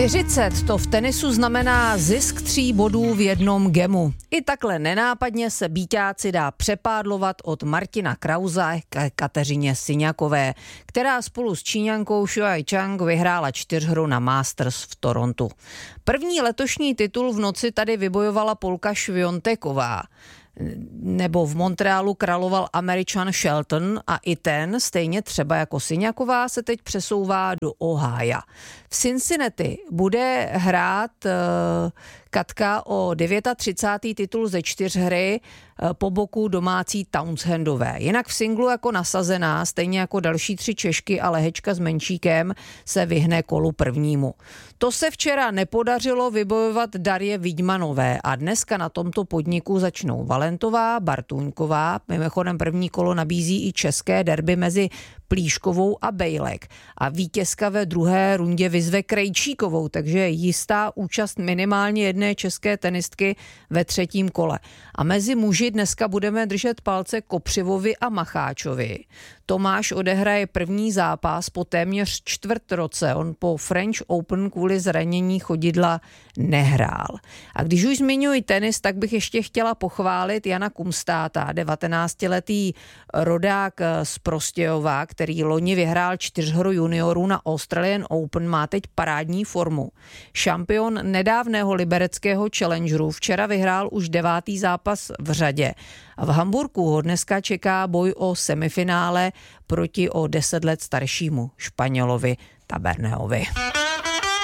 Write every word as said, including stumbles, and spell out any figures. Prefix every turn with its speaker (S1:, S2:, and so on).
S1: čtyřicet to v tenisu znamená zisk tří bodů v jednom gemu. I takhle nenápadně se býťáci dá přepádlovat od Martina Krause k Kateřině Siniakové, která spolu s Číňankou Shuai Chang vyhrála čtyřhru na Masters v Torontu. První letošní titul v noci tady vybojovala Polka Swiateková. Nebo v Montrealu královal Američan Shelton a i ten, stejně třeba jako Siniaková, se teď přesouvá do Ohája. V Cincinnati bude hrát uh, Katka o třicátý devátý titul ze čtyřhry uh, po boku domácí Townsendové. Jinak v singlu jako nasazená, stejně jako další tři Češky a Lehečka s Menšíkem, se vyhne kolu prvnímu. To se včera nepodařilo vybojovat Darje Vidmanové a dneska na tomto podniku začnou Valentová, Bartůňková. Mimochodem první kolo nabízí i české derby mezi Plíškovou a Bejlek. A vítězka ve druhé rundě vyzve Krejčíkovou, takže jistá účast minimálně jedné české tenistky ve třetím kole. A mezi muži dneska budeme držet palce Kopřivovi a Macháčovi. Tomáš odehraje první zápas po téměř čtvrt roce. On po French Open kvůli zranění chodidla nehrál. A když už zmiňuji tenis, tak bych ještě chtěla pochválit Jana Kumstáta, devatenáctiletý rodák z Prostějova, který loni vyhrál čtyřhru juniorů na Australian Open, má teď parádní formu. Šampion nedávného libereckého challengeru včera vyhrál už devátý zápas v řadě. A v Hamburku ho dneska čeká boj o semifinále proti o deset let staršímu Španělovi Taberneovi.